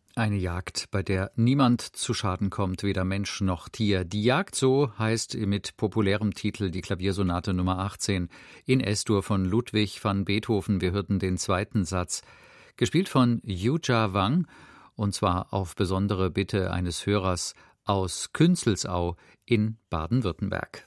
Eine Jagd, bei der niemand zu Schaden kommt, weder Mensch noch Tier. Die Jagd, so heißt mit populärem Titel die Klaviersonate Nummer 18 in S-Dur von Ludwig van Beethoven. Wir hörten den zweiten Satz, gespielt von Yuja Wang, und zwar auf besondere Bitte eines Hörers aus Künzelsau in Baden-Württemberg.